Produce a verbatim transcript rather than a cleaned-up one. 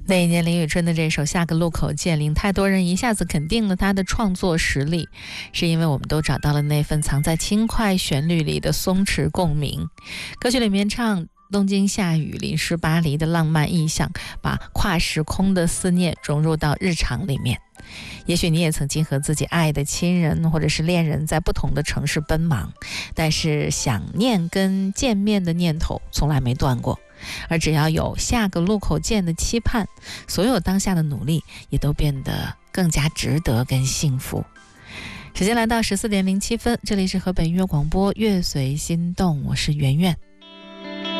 那一年林宇春的这首《下个路口见》令太多人一下子肯定了他的创作实力，是因为我们都找到了那份藏在轻快旋律里的松弛共鸣。歌曲里面唱东京下雨淋湿巴黎的浪漫意象，把跨时空的思念融入到日常里面。也许你也曾经和自己爱的亲人或者是恋人在不同的城市奔忙，但是想念跟见面的念头从来没断过。而只要有下个路口见的期盼，所有当下的努力也都变得更加值得跟幸福。时间来到十四点零七分，这里是河北音乐广播乐随心动，我是圆圆。